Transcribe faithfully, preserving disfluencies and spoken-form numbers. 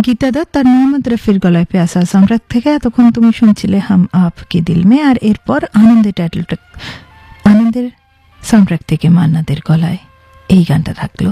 গীতা দত্ত আর মোহাম্মদ রফির গলায় প্যাসা সাউন্ডট্র্যাক থেকে এতক্ষণ তুমি শুনছিলে হাম আপকে দিল মে, আর এরপর আনন্দের টাইটেল ট্র্যাক, আনন্দের সাউন্ডট্র্যাক থেকে মান্নাদের গলায় এই গানটা থাকলো।